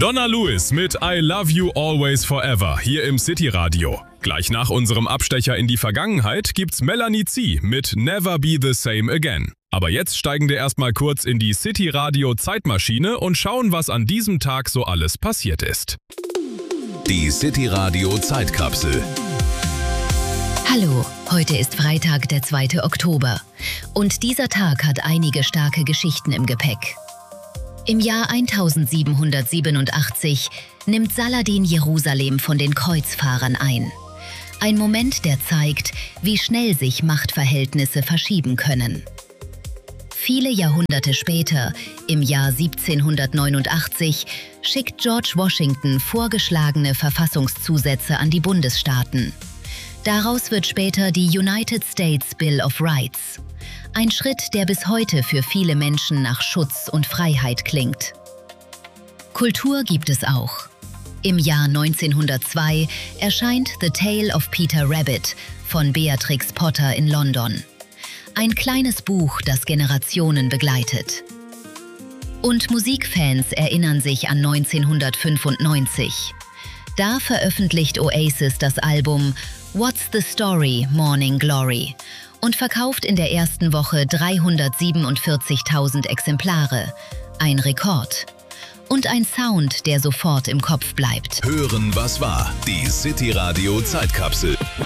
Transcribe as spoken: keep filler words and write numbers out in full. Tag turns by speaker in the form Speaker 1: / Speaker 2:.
Speaker 1: Donna Lewis mit I Love You Always Forever hier im City Radio. Gleich nach unserem Abstecher in die Vergangenheit gibt's Melanie C. mit Never Be the Same Again. Aber jetzt steigen wir erstmal kurz in die City Radio Zeitmaschine und schauen, was an diesem Tag so alles passiert ist.
Speaker 2: Die City Radio Zeitkapsel.
Speaker 3: Hallo, heute ist Freitag, der zweite Oktober. Und dieser Tag hat einige starke Geschichten im Gepäck. Im Jahr eintausendsiebenhundertsiebenundachtzig nimmt Saladin Jerusalem von den Kreuzfahrern ein. Ein Moment, der zeigt, wie schnell sich Machtverhältnisse verschieben können. Viele Jahrhunderte später, im Jahr siebzehnhundertneunundachtzig, schickt George Washington vorgeschlagene Verfassungszusätze an die Bundesstaaten. Daraus wird später die United States Bill of Rights. Ein Schritt, der bis heute für viele Menschen nach Schutz und Freiheit klingt. Kultur gibt es auch. Im Jahr neunzehnhundertzwei erscheint The Tale of Peter Rabbit von Beatrix Potter in London. Ein kleines Buch, das Generationen begleitet. Und Musikfans erinnern sich an neunzehnhundertfünfundneunzig. Da veröffentlicht Oasis das Album What's the Story, Morning Glory und verkauft in der ersten Woche dreihundertsiebenundvierzigtausend Exemplare. Ein Rekord. Und ein Sound, der sofort im Kopf bleibt.
Speaker 2: Hören, was war. Die City Radio Zeitkapsel.